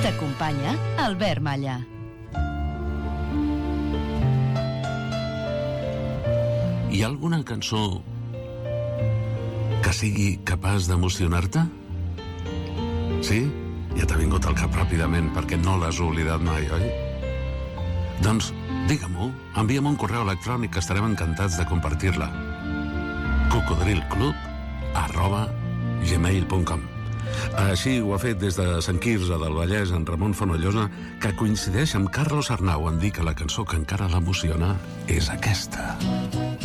T'acompanya Albert Malla. Hi ha alguna cançó que sigui capaç d'emocionar-te? Sí? Ja t'ha vingut al cap ràpidament perquè no l'has oblidat mai, oi? Doncs digue-m'ho, envia'm un correu electrònic que estarem encantats de compartir-la. cocodrilclub@gmail.com. Així ho ha fet des de Sant Quirze del Vallès en Ramon Fonollosa, que coincideix amb Carlos Arnau en dir que la cançó que encara l'emociona és aquesta.